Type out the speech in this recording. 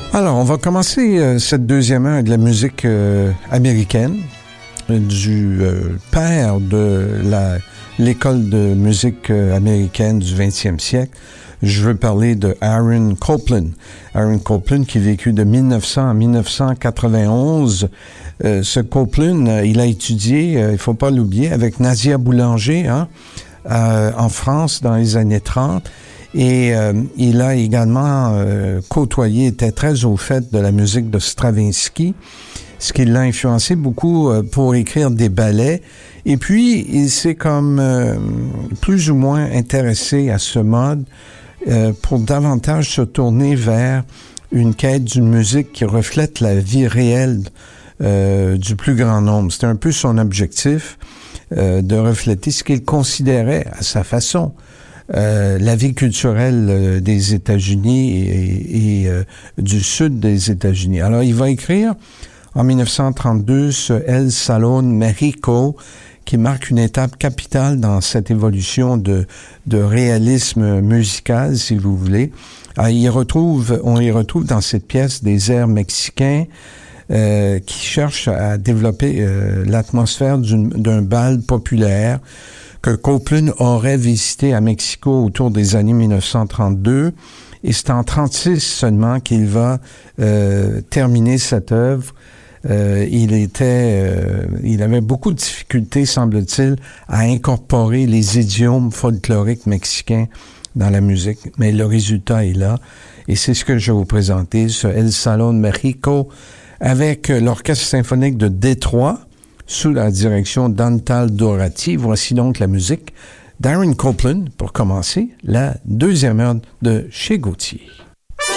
Alors, on va commencer cette deuxième heure de la musique américaine, du père de l'école de musique américaine du 20e siècle. Je veux parler de Aaron Copland. Aaron Copland qui a vécu de 1900 à 1991. Ce Copland, il a étudié, il faut pas l'oublier, avec Nadia Boulanger en France dans les années 30. Et il a également côtoyé, était très au fait de la musique de Stravinsky, ce qui l'a influencé beaucoup pour écrire des ballets. Et puis, il s'est comme plus ou moins intéressé à ce mode pour davantage se tourner vers une quête d'une musique qui reflète la vie réelle du plus grand nombre. C'était un peu son objectif de refléter ce qu'il considérait à sa façon la vie culturelle des États-Unis et du sud des États-Unis. Alors, il va écrire en 1932 ce El Salón México, qui marque une étape capitale dans cette évolution de réalisme musical, si vous voulez. Alors, on y retrouve dans cette pièce des airs mexicains qui cherchent à développer l'atmosphère d'un bal populaire que Copland aurait visité à Mexico autour des années 1932. Et c'est en 1936 seulement qu'il va terminer cette œuvre. Il avait beaucoup de difficultés, semble-t-il, à incorporer les idiomes folkloriques mexicains dans la musique. Mais le résultat est là. Et c'est ce que je vais vous présenter, ce El Salón México, avec l'Orchestre symphonique de Détroit, sous la direction d'Antal Dorati. Voici donc la musique d'Aaron Copland pour commencer la deuxième heure de Chez Gauthier.